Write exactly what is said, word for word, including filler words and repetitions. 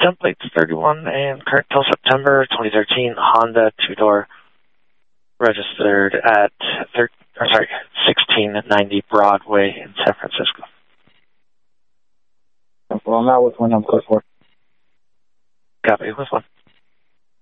template thirty-one and current till September twenty thirteen Honda two-door registered at thir- or sorry, sixteen ninety Broadway in San Francisco. Well, now which one I'm code for? Copy, with one.